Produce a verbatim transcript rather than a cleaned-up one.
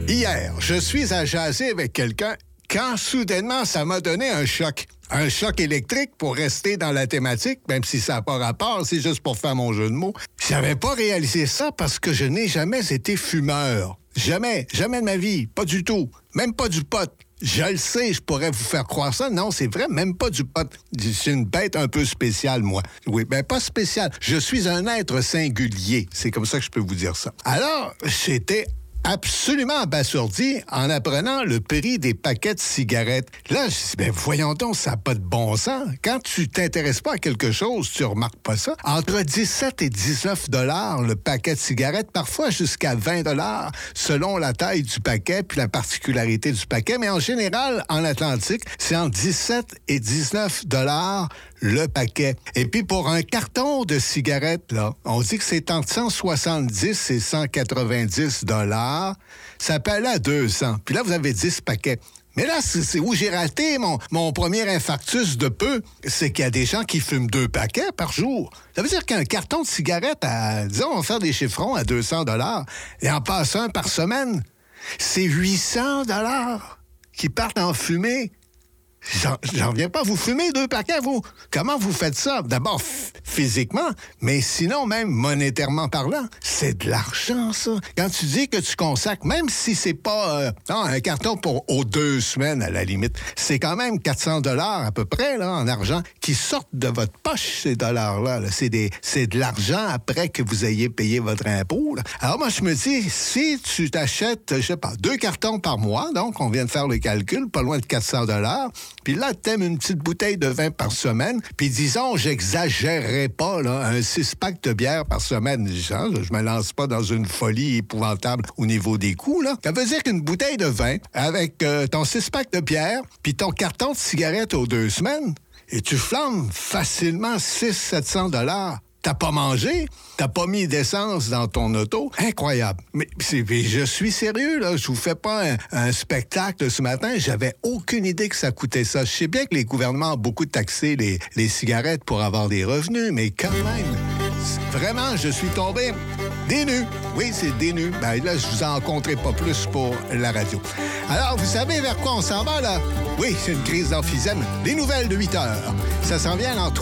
Hier, je suis à jaser avec quelqu'un quand soudainement ça m'a donné un choc. Un choc électrique pour rester dans la thématique, même si ça n'a pas rapport, c'est juste pour faire mon jeu de mots. J'avais pas réalisé ça parce que je n'ai jamais été fumeur. Jamais, jamais de ma vie, pas du tout. Même pas du pot. Je le sais, je pourrais vous faire croire ça. Non, c'est vrai, même pas du pot. Je suis une bête un peu spéciale, moi. Oui, ben pas spéciale. Je suis un être singulier. C'est comme ça que je peux vous dire ça. Alors, j'étais absolument abasourdi en apprenant le prix des paquets de cigarettes. Là, je dis, ben voyons donc, ça n'a pas de bon sens. Quand tu t'intéresses pas à quelque chose, tu remarques pas ça. Entre dix-sept et dix-neuf dollars le paquet de cigarettes, parfois jusqu'à vingt dollars selon la taille du paquet puis la particularité du paquet. Mais en général, en Atlantique, c'est entre dix-sept et dix-neuf dollars le paquet. Et puis pour un carton de cigarettes, là, on dit que c'est entre cent soixante-dix et cent quatre-vingt-dix dollars. Ça peut aller à deux cents. Puis là, vous avez dix paquets. Mais là, c'est, c'est où j'ai raté mon, mon premier infarctus de peu. C'est qu'il y a des gens qui fument deux paquets par jour. Ça veut dire qu'un carton de cigarettes, à, disons, on va faire des chiffrons à deux cents dollars et en passe un par semaine, c'est huit cents dollars qui partent en fumée. J'en, j'en reviens pas. Vous fumez deux paquets, vous? Comment vous faites ça? D'abord, f- physiquement, mais sinon, même monétairement parlant, c'est de l'argent, ça. Quand tu dis que tu consacres, même si c'est pas euh, non, un carton pour aux deux semaines, à la limite, c'est quand même quatre cents dollars à peu près, là, en argent, qui sortent de votre poche, ces dollars-là. Là. C'est, des, c'est de l'argent après que vous ayez payé votre impôt. Là. Alors, moi, je me dis, si tu t'achètes, je sais pas, deux cartons par mois, donc on vient de faire le calcul, pas loin de quatre cents dollars, puis là, t'aimes une petite bouteille de vin par semaine. Puis disons, j'exagérerais pas, là, un six-pack de bière par semaine. Genre, je me lance pas dans une folie épouvantable au niveau des coûts, là. Ça veut dire qu'une bouteille de vin avec euh, ton six-pack de bière puis ton carton de cigarettes aux deux semaines, et tu flammes facilement six cents à sept cents dollars. T'as pas mangé, t'as pas mis d'essence dans ton auto. Incroyable. Mais, c'est, mais je suis sérieux, là. Je vous fais pas un, un spectacle ce matin. J'avais aucune idée que ça coûtait ça. Je sais bien que les gouvernements ont beaucoup taxé les, les cigarettes pour avoir des revenus, mais quand même, vraiment, je suis tombé des nues. Oui, c'est des nues. Ben là, je vous en compterai pas plus pour la radio. Alors, vous savez vers quoi on s'en va, là? Oui, c'est une crise d'emphysème. Les nouvelles de huit heures. Ça s'en vient en trois.